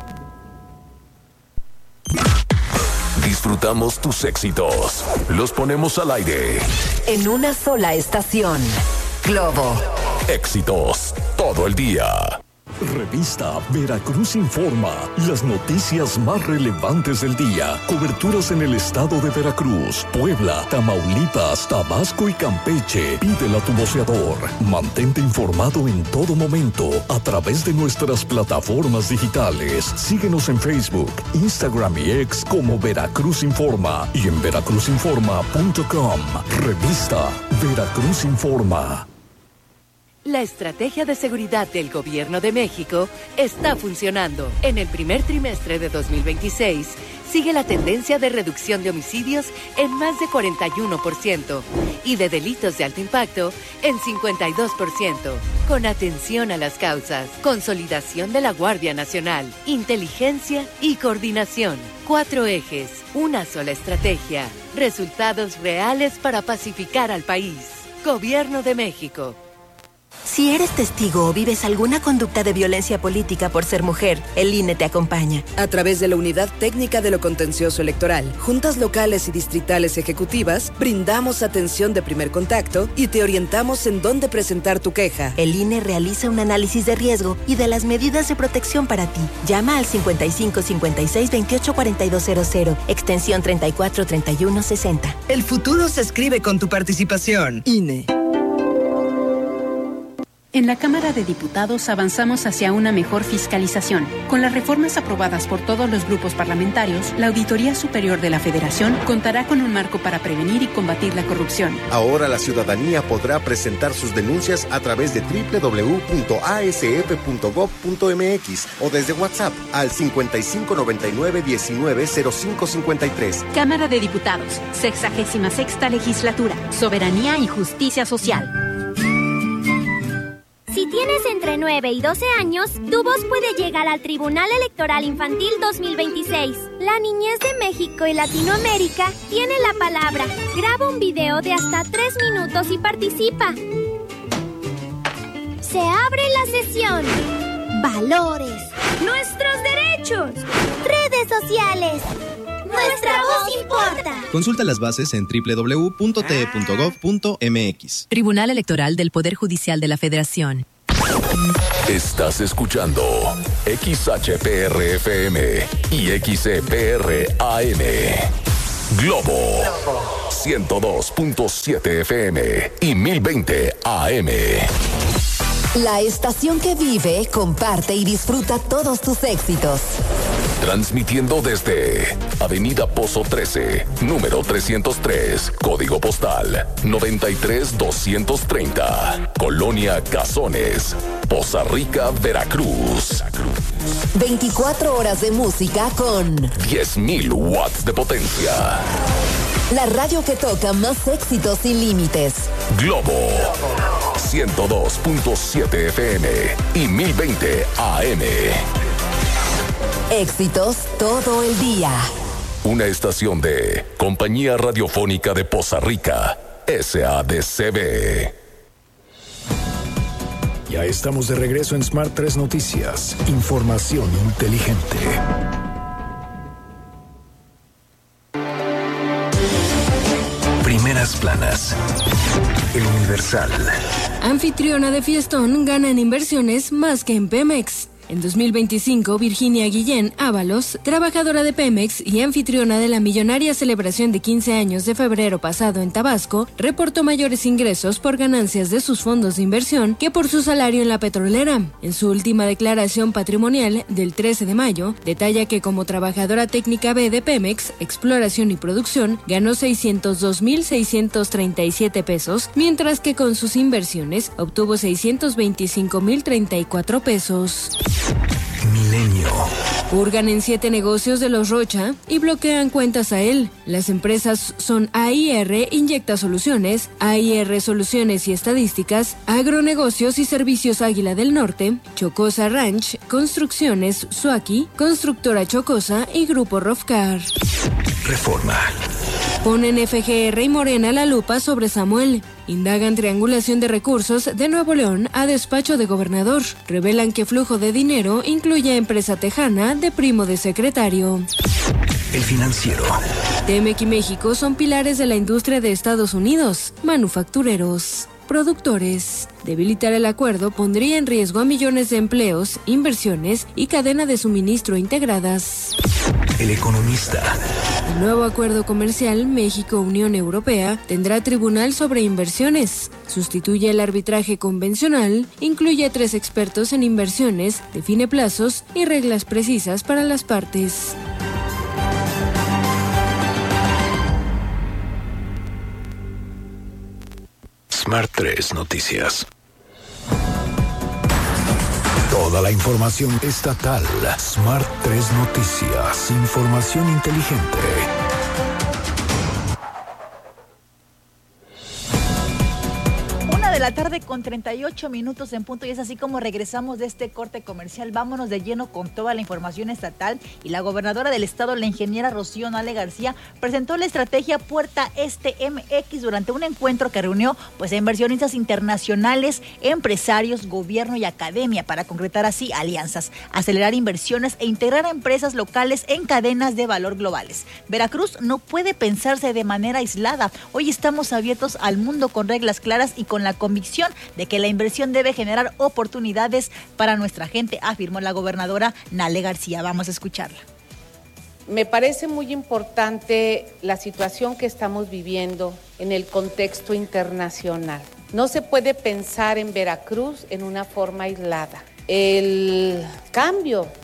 Disfrutamos tus éxitos. Los ponemos al aire. En una sola estación. Globo. Éxitos todo el día. Revista Veracruz Informa. Las noticias más relevantes del día. Coberturas en el estado de Veracruz, Puebla, Tamaulipas, Tabasco y Campeche. Pídela a tu voceador. Mantente informado en todo momento a través de nuestras plataformas digitales. Síguenos en Facebook, Instagram y X como Veracruz Informa y en veracruz informa punto com. Revista Veracruz Informa. La estrategia de seguridad del Gobierno de México está funcionando. En el primer trimestre de dos mil veintiséis, sigue la tendencia de reducción de homicidios en más de cuarenta y uno por ciento y de delitos de alto impacto en cincuenta y dos por ciento. Con atención a las causas, consolidación de la Guardia Nacional, inteligencia y coordinación. Cuatro ejes, una sola estrategia. Resultados reales para pacificar al país. Gobierno de México. Si eres testigo o vives alguna conducta de violencia política por ser mujer, el I N E te acompaña. A través de la Unidad Técnica de lo Contencioso Electoral, juntas locales y distritales ejecutivas, brindamos atención de primer contacto y te orientamos en dónde presentar tu queja. El I N E realiza un análisis de riesgo y de las medidas de protección para ti. Llama al cincuenta y cinco cincuenta y seis veintiocho cuarenta y dos cero cero, extensión treinta y cuatro treinta y uno sesenta. El futuro se escribe con tu participación. I N E. En la Cámara de Diputados avanzamos hacia una mejor fiscalización. Con las reformas aprobadas por todos los grupos parlamentarios, la Auditoría Superior de la Federación contará con un marco para prevenir y combatir la corrupción. Ahora la ciudadanía podrá presentar sus denuncias a través de doble u doble u doble u punto a s f punto gob punto m x o desde WhatsApp al cincuenta y cinco noventa y nueve diecinueve cero cinco cincuenta y tres. Cámara de Diputados, sexagésima sexta legislatura, Soberanía y Justicia Social. tienes entre nueve y doce años, tu voz puede llegar al Tribunal Electoral Infantil dos mil veintiséis. La niñez de México y Latinoamérica tiene la palabra. Graba un video de hasta tres minutos y participa. Se abre la sesión. Valores. Nuestros derechos. Redes sociales. Nuestra voz importa. Consulta las bases en doble u doble u doble u punto t e punto gov punto m x. Tribunal Electoral del Poder Judicial de la Federación. Estás escuchando X H P R F M y X E P R A M. Globo ciento dos punto siete F M y mil veinte A M. La estación que vive, comparte y disfruta todos tus éxitos. Transmitiendo desde Avenida Pozo trece, número trescientos tres, código postal noventa y tres doscientos treinta, Colonia Cazones, Poza Rica, Veracruz. veinticuatro horas de música con diez mil watts de potencia. La radio que toca más éxitos sin límites. Globo ciento dos punto siete F M y mil veinte A M. Éxitos todo el día. Una estación de Compañía Radiofónica de Poza Rica, S A D C B. Ya estamos de regreso en Smart tres Noticias. Información inteligente. Primeras planas. El Universal. Anfitriona de fiestón gana en inversiones más que en Pemex. En dos mil veinticinco, Virginia Guillén Ábalos, trabajadora de Pemex y anfitriona de la millonaria celebración de quince años de febrero pasado en Tabasco, reportó mayores ingresos por ganancias de sus fondos de inversión que por su salario en la petrolera. En su última declaración patrimonial del trece de mayo, detalla que como trabajadora técnica B de Pemex, Exploración y Producción, ganó seiscientos dos mil seiscientos treinta y siete pesos, mientras que con sus inversiones obtuvo seiscientos veinticinco mil treinta y cuatro pesos. Milenio. Hurgan en siete negocios de los Rocha y bloquean cuentas a él. Las empresas son A I R Inyecta Soluciones, A I R Soluciones y Estadísticas, Agronegocios y Servicios Águila del Norte, Chocosa Ranch, Construcciones Suaki, Constructora Chocosa y Grupo Rofcar. Reforma. Ponen F G R y Morena la lupa sobre Samuel. Indagan triangulación de recursos de Nuevo León a despacho de gobernador. Revelan que flujo de dinero incluye a empresa tejana de primo de secretario. El Financiero. Temec y México son pilares de la industria de Estados Unidos. Manufactureros. Productores. Debilitar el acuerdo pondría en riesgo a millones de empleos, inversiones y cadena de suministro integradas. El Economista. El nuevo acuerdo comercial México-Unión Europea tendrá tribunal sobre inversiones. Sustituye el arbitraje convencional, incluye a tres expertos en inversiones, define plazos y reglas precisas para las partes. Smart tres Noticias. Toda la información estatal. Smart tres Noticias. Información inteligente. De la tarde con treinta y ocho minutos en punto, y es así como regresamos de este corte comercial. Vámonos de lleno con toda la información estatal. Y la gobernadora del estado, la ingeniera Rocío Nale García, presentó la estrategia Puerta Este M X durante un encuentro que reunió pues a inversionistas internacionales, empresarios, gobierno y academia para concretar así alianzas, acelerar inversiones e integrar a empresas locales en cadenas de valor globales. Veracruz no puede pensarse de manera aislada. Hoy estamos abiertos al mundo con reglas claras y con la convicción de que la inversión debe generar oportunidades para nuestra gente, afirmó la gobernadora Nale García. Vamos a escucharla. Me parece muy importante la situación que estamos viviendo en el contexto internacional. No se puede pensar en Veracruz en una forma aislada. El cambio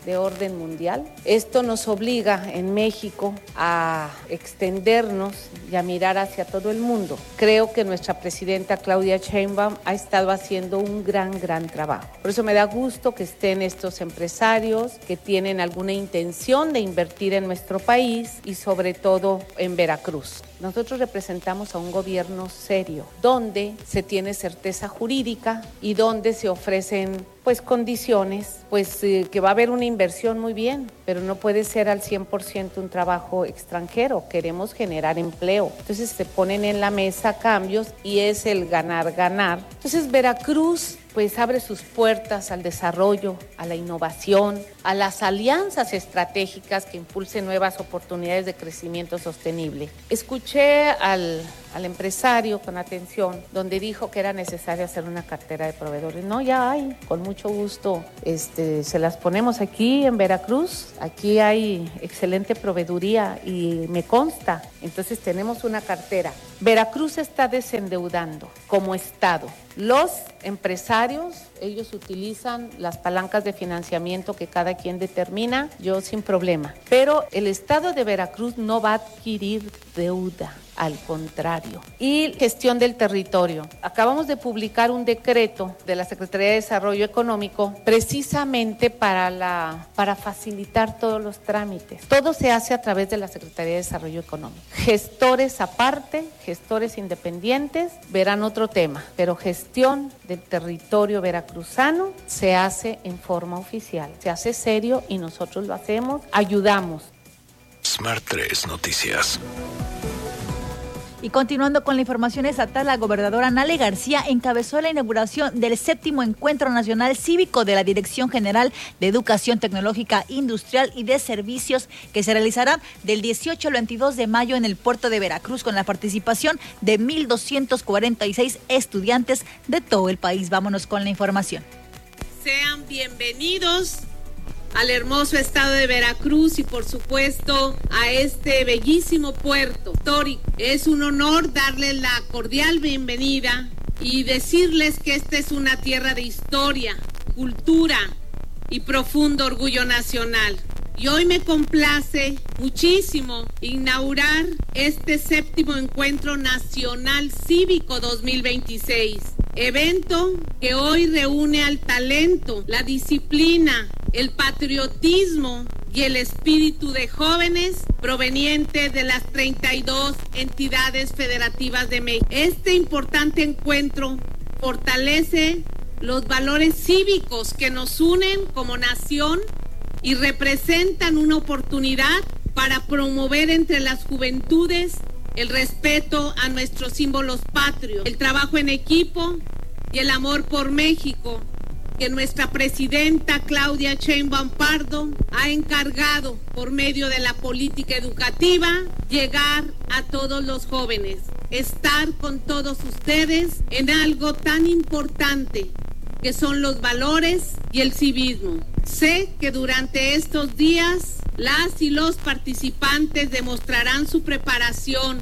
de orden mundial. Esto nos obliga en México a extendernos y a mirar hacia todo el mundo. Creo que nuestra presidenta Claudia Sheinbaum ha estado haciendo un gran, gran trabajo. Por eso me da gusto que estén estos empresarios que tienen alguna intención de invertir en nuestro país y sobre todo en Veracruz. Nosotros representamos a un gobierno serio, donde se tiene certeza jurídica y donde se ofrecen pues condiciones, pues eh, que va a haber una inversión muy bien, pero no puede ser al cien por ciento un trabajo extranjero. Queremos generar empleo. Entonces se ponen en la mesa cambios y es el ganar, ganar. Entonces Veracruz pues abre sus puertas al desarrollo, a la innovación, a las alianzas estratégicas que impulsen nuevas oportunidades de crecimiento sostenible. Escuché al, al empresario con atención, donde dijo que era necesario hacer una cartera de proveedores. No, ya hay, con mucho gusto este, se las ponemos aquí en Veracruz. Aquí hay excelente proveeduría y me consta. Entonces tenemos una cartera. Veracruz está desendeudando como Estado. Los empresarios, ellos utilizan las palancas de financiamiento que cada quien determina, yo sin problema. Pero el Estado de Veracruz no va a adquirir deuda, al contrario. Y gestión del territorio. Acabamos de publicar un decreto de la Secretaría de Desarrollo Económico precisamente para, la, para facilitar todos los trámites. Todo se hace a través de la Secretaría de Desarrollo Económico. Gestores aparte, gestores independientes, verán otro tema, pero gestión del territorio veracruzano se hace en forma oficial, se hace serio y nosotros lo hacemos, ayudamos. Smart tres Noticias. Y continuando con la información estatal, la gobernadora Nale García encabezó la inauguración del séptimo Encuentro Nacional Cívico de la Dirección General de Educación Tecnológica Industrial y de Servicios, que se realizará del dieciocho al veintidós de mayo en el puerto de Veracruz, con la participación de mil doscientos cuarenta y seis estudiantes de todo el país. Vámonos con la información. Sean bienvenidos al hermoso estado de Veracruz y por supuesto a este bellísimo puerto histórico. Es un honor darles la cordial bienvenida y decirles que esta es una tierra de historia, cultura y profundo orgullo nacional. Y hoy me complace muchísimo inaugurar este séptimo Encuentro Nacional Cívico dos mil veintiséis. Evento que hoy reúne al talento, la disciplina, el patriotismo y el espíritu de jóvenes provenientes de las treinta y dos entidades federativas de México. Este importante encuentro fortalece los valores cívicos que nos unen como nación y representan una oportunidad para promover entre las juventudes el respeto a nuestros símbolos patrios, el trabajo en equipo y el amor por México, que nuestra presidenta Claudia Sheinbaum Pardo ha encargado por medio de la política educativa llegar a todos los jóvenes, estar con todos ustedes en algo tan importante que son los valores y el civismo. Sé que durante estos días las y los participantes demostrarán su preparación,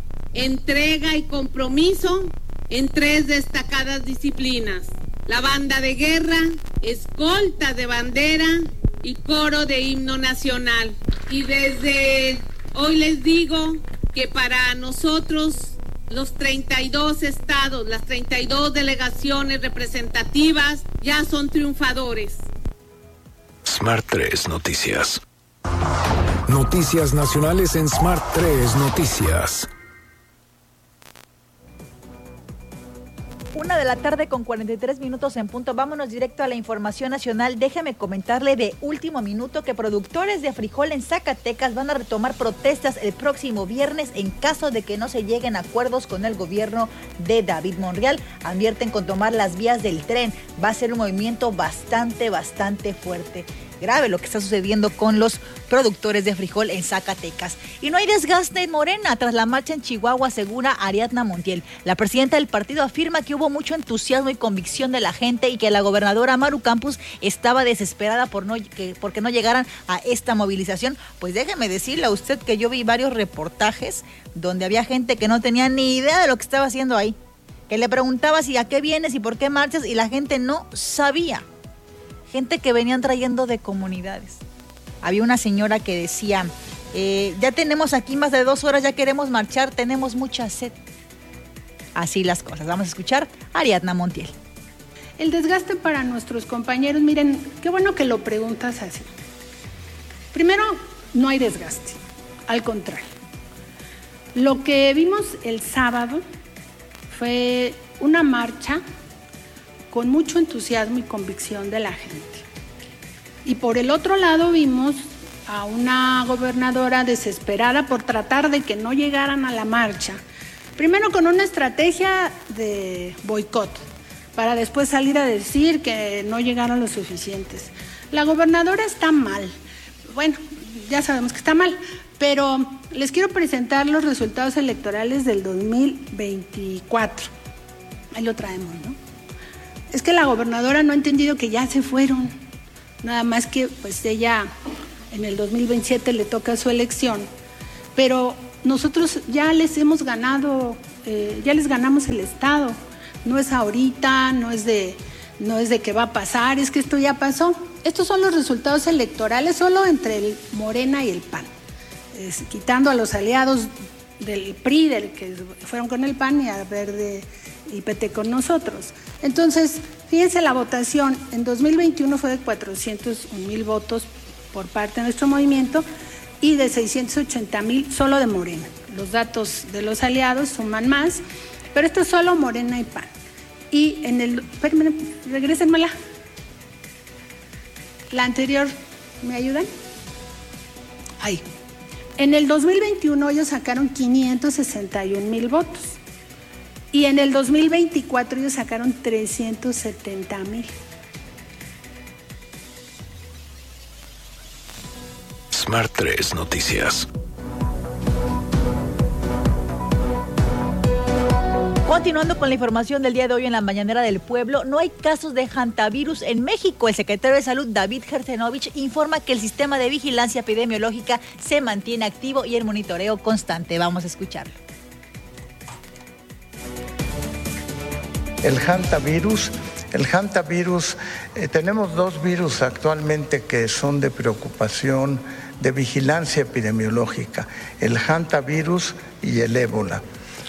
entrega y compromiso en tres destacadas disciplinas: la banda de guerra, escolta de bandera y coro de himno nacional. Y desde hoy les digo que para nosotros los treinta y dos estados, las treinta y dos delegaciones representativas ya son triunfadores. Smart tres Noticias. Noticias nacionales en Smart tres Noticias. Una de la tarde con cuarenta y tres minutos en punto. Vámonos directo a la información nacional. Déjeme comentarle de último minuto que productores de frijol en Zacatecas van a retomar protestas el próximo viernes en caso de que no se lleguen a acuerdos con el gobierno de David Monreal. Advierten con tomar las vías del tren. Va a ser un movimiento bastante, bastante fuerte. Grave lo que está sucediendo con los productores de frijol en Zacatecas. Y no hay desgaste en Morena tras la marcha en Chihuahua, asegura Ariadna Montiel. La presidenta del partido afirma que hubo mucho entusiasmo y convicción de la gente y que la gobernadora Maru Campos estaba desesperada por no, que, porque no llegaran a esta movilización. Pues déjeme decirle a usted que yo vi varios reportajes donde había gente que no tenía ni idea de lo que estaba haciendo ahí. Que le preguntaba si a qué vienes y por qué marchas y la gente no sabía. gente que venían trayendo de comunidades. Había una señora que decía, eh, ya tenemos aquí más de dos horas, ya queremos marchar, tenemos mucha sed. Así las cosas. Vamos a escuchar a Ariadna Montiel. El desgaste para nuestros compañeros, miren, qué bueno que lo preguntas así. Primero, no hay desgaste, al contrario. Lo que vimos el sábado fue una marcha con mucho entusiasmo y convicción de la gente. Y por el otro lado vimos a una gobernadora desesperada por tratar de que no llegaran a la marcha. Primero con una estrategia de boicot, para después salir a decir que no llegaron los suficientes. La gobernadora está mal. Bueno, ya sabemos que está mal, pero les quiero presentar los resultados electorales del dos mil veinticuatro. Ahí lo traemos, ¿no? Es que la gobernadora no ha entendido que ya se fueron. Nada más que pues ella en el dos mil veintisiete le toca su elección, pero nosotros ya les hemos ganado, eh, ya les ganamos el Estado. No es ahorita, no es de, no es de que va a pasar, es que esto ya pasó. Estos son los resultados electorales solo entre el Morena y el P A N, es, quitando a los aliados del P R I, del que fueron con el P A N, y a Verde y P T con nosotros. Entonces, fíjense, la votación en dos mil veintiuno fue de cuatrocientos un mil votos por parte de nuestro movimiento y de seiscientos ochenta mil solo de Morena. Los datos de los aliados suman más, pero esto es solo Morena y P A N. Y en el... Espérenme, regrésenmela. La anterior, ¿me ayudan? Ahí. En el dos mil veintiuno ellos sacaron quinientos sesenta y un mil votos. Y en el dos mil veinticuatro ellos sacaron trescientos setenta mil. Smart tres Noticias. Continuando con la información del día de hoy en la Mañanera del Pueblo, no hay casos de hantavirus en México. El secretario de Salud, David Gersenovich, informa que el sistema de vigilancia epidemiológica se mantiene activo y en monitoreo constante. Vamos a escucharlo. El hantavirus, el hantavirus, eh, tenemos dos virus actualmente que son de preocupación, de vigilancia epidemiológica, el hantavirus y el ébola.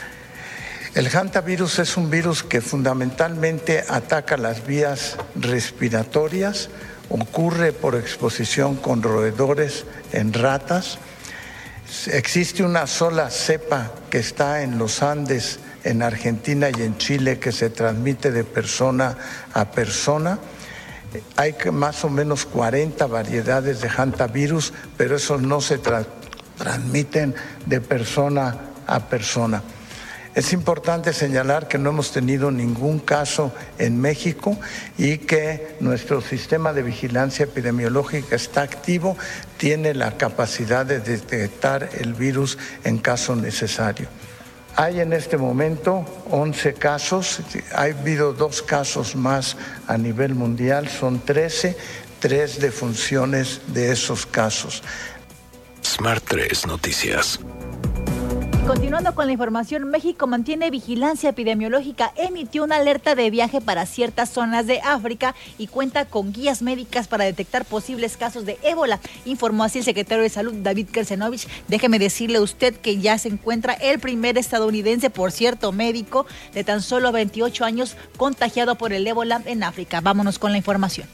El hantavirus es un virus que fundamentalmente ataca las vías respiratorias, ocurre por exposición con roedores en ratas. Existe una sola cepa que está en los Andes, en Argentina y en Chile, que se transmite de persona a persona. Hay más o menos cuarenta variedades de hantavirus, pero esos no se tra- transmiten de persona a persona. Es importante señalar que no hemos tenido ningún caso en México y que nuestro sistema de vigilancia epidemiológica está activo, tiene la capacidad de detectar el virus en caso necesario. Hay en este momento once casos, ha habido dos casos más a nivel mundial, son trece, tres defunciones de esos casos. Smart tres Noticias. Continuando con la información, México mantiene vigilancia epidemiológica, emitió una alerta de viaje para ciertas zonas de África y cuenta con guías médicas para detectar posibles casos de ébola, informó así el secretario de Salud, David Gersenovich. Déjeme decirle a usted que ya se encuentra el primer estadounidense, por cierto, médico, de tan solo veintiocho años, contagiado por el ébola en África. Vámonos con la información.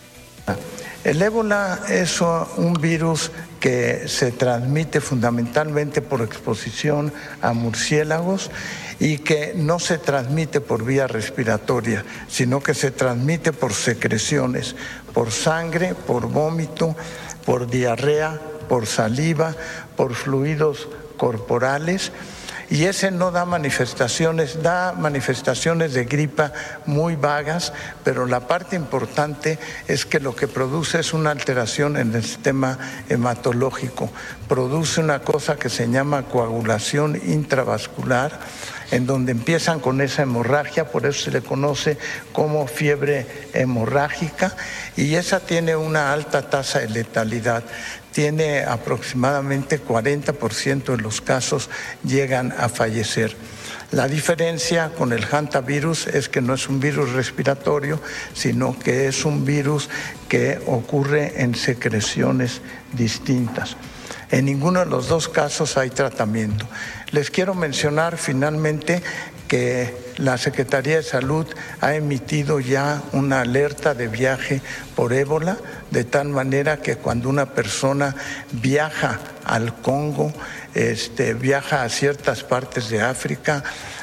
El ébola es un virus que se transmite fundamentalmente por exposición a murciélagos y que no se transmite por vía respiratoria, sino que se transmite por secreciones, por sangre, por vómito, por diarrea, por saliva, por fluidos corporales. Y ese no da manifestaciones, da manifestaciones de gripa muy vagas, pero la parte importante es que lo que produce es una alteración en el sistema hematológico. Produce una cosa que se llama coagulación intravascular, en donde empiezan con esa hemorragia, por eso se le conoce como fiebre hemorrágica, y esa tiene una alta tasa de letalidad. Tiene aproximadamente cuarenta por ciento de los casos llegan a fallecer. La diferencia con el hantavirus es que no es un virus respiratorio, sino que es un virus que ocurre en secreciones distintas. En ninguno de los dos casos hay tratamiento. Les quiero mencionar finalmente que la Secretaría de Salud ha emitido ya una alerta de viaje por ébola, de tal manera que cuando una persona viaja al Congo, este, viaja a ciertas partes de África,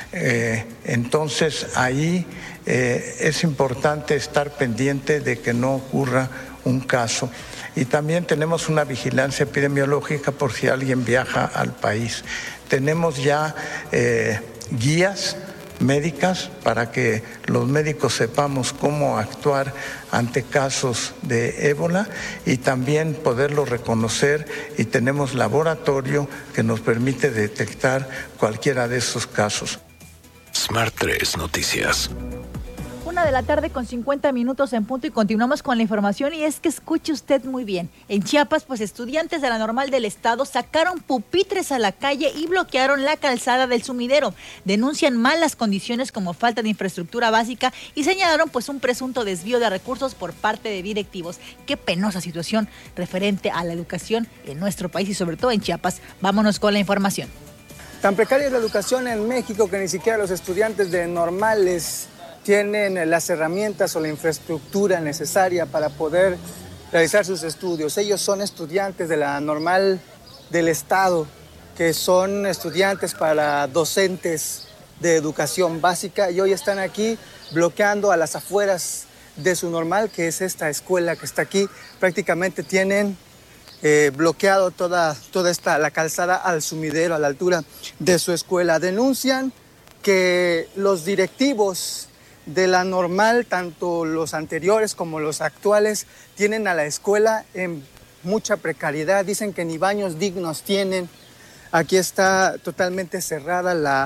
eh, entonces ahí eh, es importante estar pendiente de que no ocurra un caso. Y también tenemos una vigilancia epidemiológica por si alguien viaja al país. Tenemos ya eh, guías médicas para que los médicos sepamos cómo actuar ante casos de ébola y también poderlo reconocer, y tenemos laboratorio que nos permite detectar cualquiera de esos casos. Smart tres Noticias. Una de la tarde con cincuenta minutos en punto y continuamos con la información, y es que escuche usted muy bien. En Chiapas, pues estudiantes de la Normal del Estado sacaron pupitres a la calle y bloquearon la calzada del sumidero. Denuncian malas condiciones como falta de infraestructura básica y señalaron pues un presunto desvío de recursos por parte de directivos. Qué penosa situación referente a la educación en nuestro país y sobre todo en Chiapas. Vámonos con la información. Tan precaria es la educación en México que ni siquiera los estudiantes de normales tienen las herramientas o la infraestructura necesaria para poder realizar sus estudios. Ellos son estudiantes de la Normal del Estado, que son estudiantes para docentes de educación básica, y hoy están aquí bloqueando a las afueras de su normal, que es esta escuela que está aquí. Prácticamente tienen eh, bloqueado toda, toda esta, la calzada al sumidero, a la altura de su escuela. Denuncian que los directivos de la Normal, tanto los anteriores como los actuales, tienen a la escuela en mucha precariedad. Dicen que ni baños dignos tienen. Aquí está totalmente cerrada la,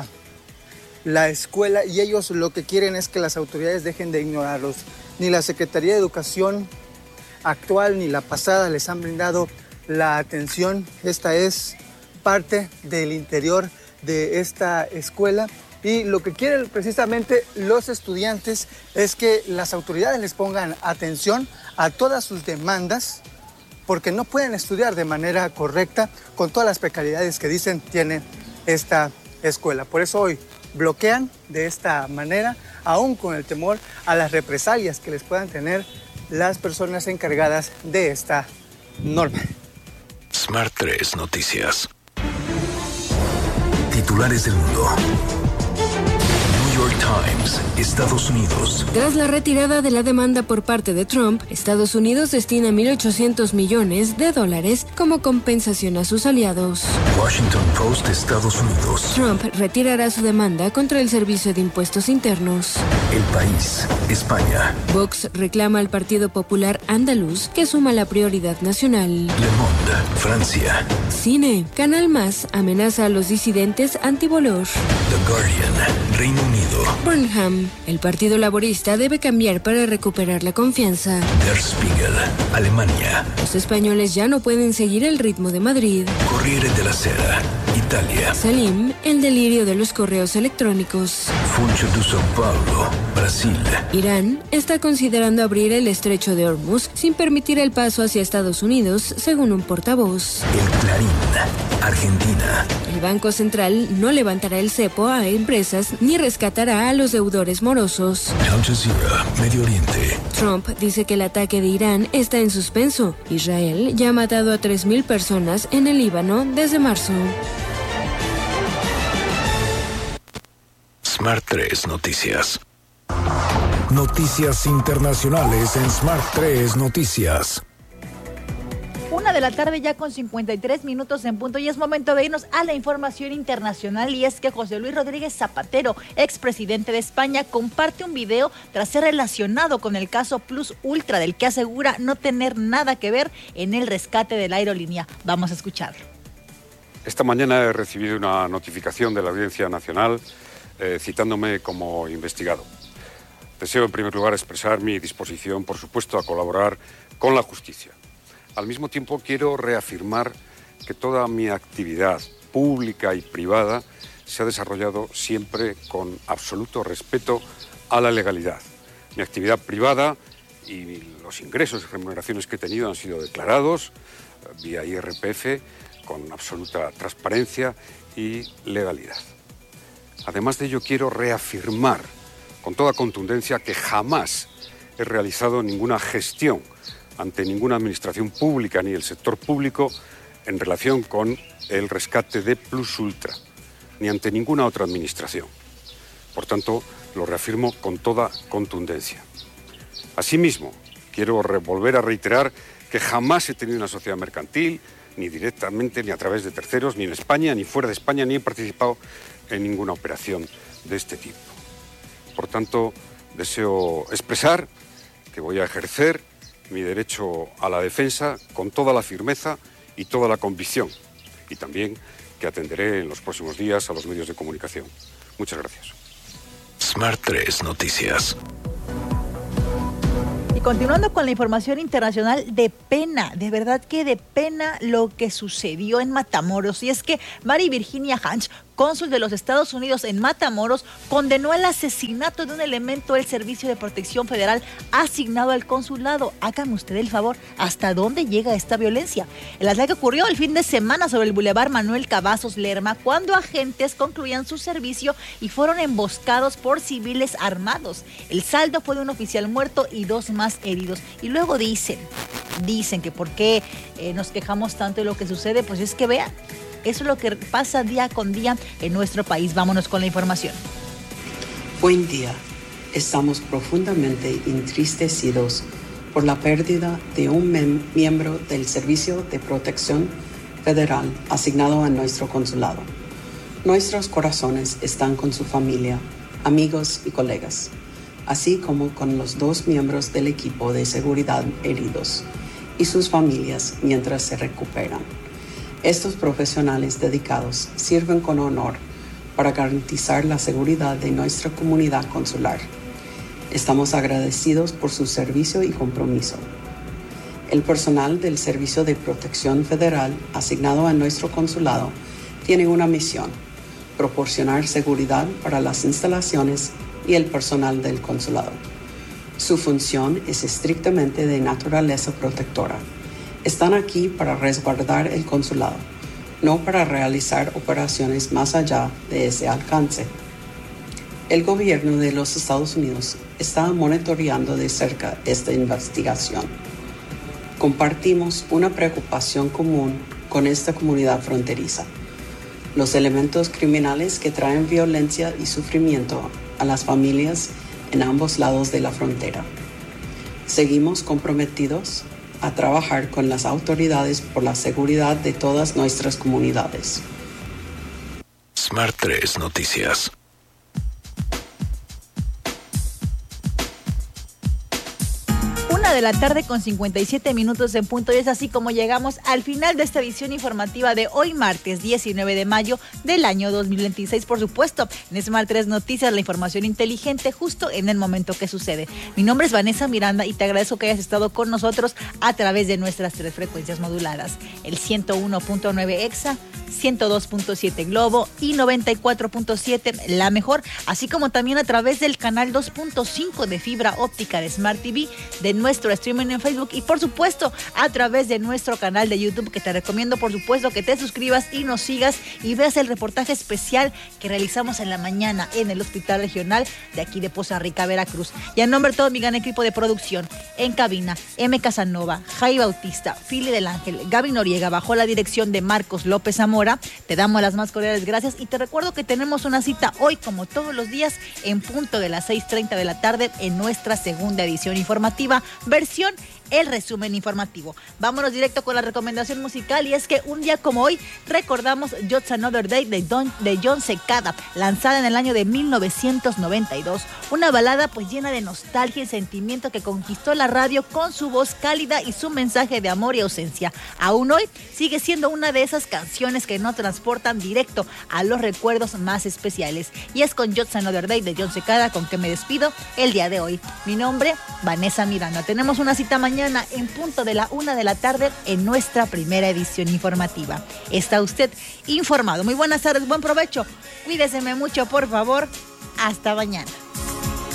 la escuela, y ellos lo que quieren es que las autoridades dejen de ignorarlos. Ni la Secretaría de Educación actual ni la pasada les han brindado la atención. Esta es parte del interior de esta escuela. Y lo que quieren precisamente los estudiantes es que las autoridades les pongan atención a todas sus demandas, porque no pueden estudiar de manera correcta con todas las precariedades que dicen tiene esta escuela. Por eso hoy bloquean de esta manera, aún con el temor a las represalias que les puedan tener las personas encargadas de esta norma. Smart tres Noticias. Titulares del mundo. New York Times, Estados Unidos. Tras la retirada de la demanda por parte de Trump, Estados Unidos destina mil ochocientos millones de dólares como compensación a sus aliados. Washington Post, Estados Unidos. Trump retirará su demanda contra el Servicio de Impuestos Internos. El País, España. Vox reclama al Partido Popular Andaluz que suma la prioridad nacional. Le Monde, Francia. Cine. Canal Más amenaza a los disidentes anti-Bolor. The Guardian, Reino Unido. Burnham. El Partido Laborista debe cambiar para recuperar la confianza. Der Spiegel, Alemania. Los españoles ya no pueden seguir el ritmo de Madrid. Corriere della Sera, Italia. Salim, el delirio de los correos electrónicos. Funcho de São Paulo, Brasil. Irán está considerando abrir el estrecho de Hormuz sin permitir el paso hacia Estados Unidos, según un portavoz. El Clarín, Argentina. El Banco Central no levantará el cepo a empresas ni rescatará a los deudores morosos. Al Jazeera, Medio Oriente. Trump dice que el ataque de Irán está en suspenso. Israel ya ha matado a tres mil personas en el Líbano desde marzo. Smart tres Noticias. Noticias internacionales en Smart tres Noticias. Una de la tarde ya con cincuenta y tres minutos en punto, y es momento de irnos a la información internacional, y es que José Luis Rodríguez Zapatero, expresidente de España, comparte un video tras ser relacionado con el caso Plus Ultra, del que asegura no tener nada que ver en el rescate de la aerolínea. Vamos a escucharlo. Esta mañana he recibido una notificación de la Audiencia Nacional eh, citándome como investigado. Deseo en primer lugar expresar mi disposición, por supuesto, a colaborar con la justicia. Al mismo tiempo quiero reafirmar que toda mi actividad pública y privada se ha desarrollado siempre con absoluto respeto a la legalidad. Mi actividad privada y los ingresos y remuneraciones que he tenido han sido declarados vía I R P F con absoluta transparencia y legalidad. Además de ello, quiero reafirmar con toda contundencia que jamás he realizado ninguna gestión ante ninguna administración pública ni el sector público en relación con el rescate de Plus Ultra, ni ante ninguna otra administración. Por tanto, lo reafirmo con toda contundencia. Asimismo, quiero volver a reiterar que jamás he tenido una sociedad mercantil, ni directamente, ni a través de terceros, ni en España, ni fuera de España, ni he participado en ninguna operación de este tipo. Por tanto, deseo expresar que voy a ejercer mi derecho a la defensa con toda la firmeza y toda la convicción, y también que atenderé en los próximos días a los medios de comunicación. Muchas gracias. Smart tres Noticias. Y continuando con la información internacional, de pena, de verdad que de pena lo que sucedió en Matamoros. Y es que Mary Virginia Hanch, cónsul de los Estados Unidos en Matamoros, condenó el asesinato de un elemento del Servicio de Protección Federal asignado al consulado. Hágame usted el favor, ¿hasta dónde llega esta violencia? El ataque ocurrió el fin de semana sobre el Boulevard Manuel Cavazos Lerma, cuando agentes concluían su servicio y fueron emboscados por civiles armados. El saldo fue de un oficial muerto y dos más heridos. Y luego dicen, dicen que por qué eh, nos quejamos tanto de lo que sucede, pues es que vean, eso es lo que pasa día con día en nuestro país. Vámonos con la información. Buen día. Estamos profundamente entristecidos por la pérdida de un mem- miembro del Servicio de Protección Federal asignado a nuestro consulado. Nuestros corazones están con su familia, amigos y colegas, así como con los dos miembros del equipo de seguridad heridos y sus familias mientras se recuperan. Estos profesionales dedicados sirven con honor para garantizar la seguridad de nuestra comunidad consular. Estamos agradecidos por su servicio y compromiso. El personal del Servicio de Protección Federal asignado a nuestro consulado tiene una misión: proporcionar seguridad para las instalaciones y el personal del consulado. Su función es estrictamente de naturaleza protectora. Están aquí para resguardar el consulado, no para realizar operaciones más allá de ese alcance. El gobierno de los Estados Unidos está monitoreando de cerca esta investigación. Compartimos una preocupación común con esta comunidad fronteriza: los elementos criminales que traen violencia y sufrimiento a las familias en ambos lados de la frontera. Seguimos comprometidos a trabajar con las autoridades por la seguridad de todas nuestras comunidades. Smart tres Noticias. De la tarde con cincuenta y siete minutos en punto, y es así como llegamos al final de esta edición informativa de hoy martes diecinueve de mayo del año dos mil veintiséis. Por supuesto, en Smart tres Noticias, la información inteligente justo en el momento que sucede. Mi nombre es Vanessa Miranda y te agradezco que hayas estado con nosotros a través de nuestras tres frecuencias moduladas: el ciento uno punto nueve Exa, ciento dos punto siete Globo y noventa y cuatro punto siete La Mejor, así como también a través del canal dos punto cinco de fibra óptica de Smart T V, de nuestro streaming en Facebook y por supuesto a través de nuestro canal de YouTube, que te recomiendo por supuesto que te suscribas y nos sigas y veas el reportaje especial que realizamos en la mañana en el Hospital Regional de aquí de Poza Rica, Veracruz. Y en nombre de todo mi gran equipo de producción, en cabina, M. Casanova, Jai Bautista, Fili del Ángel, Gaby Noriega, bajo la dirección de Marcos López Zamora, te damos las más cordiales gracias y te recuerdo que tenemos una cita hoy, como todos los días, en punto de las seis treinta de la tarde en nuestra segunda edición informativa, versión el resumen informativo. Vámonos directo con la recomendación musical, y es que un día como hoy recordamos Just Another Day de, Don, de Jon Secada, lanzada en el año de mil novecientos noventa y dos, una balada pues llena de nostalgia y sentimiento que conquistó la radio con su voz cálida y su mensaje de amor y ausencia. Aún hoy sigue siendo una de esas canciones que nos transportan directo a los recuerdos más especiales, y es con Just Another Day de Jon Secada con que me despido el día de hoy. Mi nombre, Vanessa Miranda. Tenemos una cita mañana mañana en punto de la una de la tarde en nuestra primera edición informativa. Está usted informado. Muy buenas tardes, buen provecho. Cuídeseme mucho, por favor. Hasta mañana.